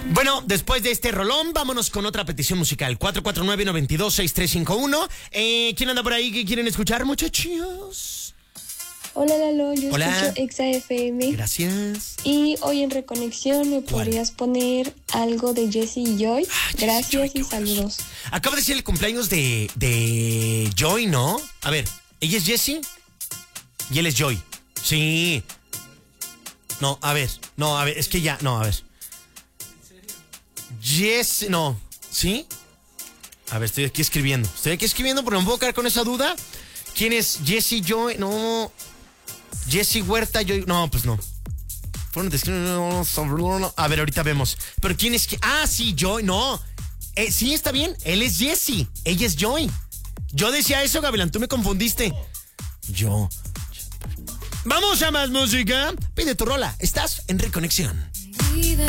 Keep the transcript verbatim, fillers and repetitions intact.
Bueno, después de este rolón, vámonos con otra petición musical. cuatro cuatro nueve, nueve dos, seis tres cinco uno. Eh, ¿Quién anda por ahí que quieren escuchar, muchachos? Hola, Lalo, yo Hola. escucho Exa F M. Gracias. Y hoy en Reconexión me ¿Cuál? podrías poner algo de Jessie y Joy. Ah, Jessie Gracias Joy, y qué saludos. Acaba de ser el cumpleaños de, de Joy, ¿no? A ver, ella es Jessie y él es Joy. Sí. No, a ver, no, a ver, es que ya, no, a ver. Yes, no, ¿sí? A ver, estoy aquí escribiendo. Estoy aquí escribiendo, pero no me puedo quedar con esa duda. ¿Quién es Jessie Joy? No. Jessie Huerta Joy. No, pues no. A ver, ahorita vemos. Pero ¿quién es? Ah, sí, Joy. No. Eh, sí, está bien. Él es Jessie. Ella es Joy. Yo decía eso, Gavilán. Tú me confundiste. Yo. Vamos a más música. Pide tu rola. Estás en Reconexión. Vida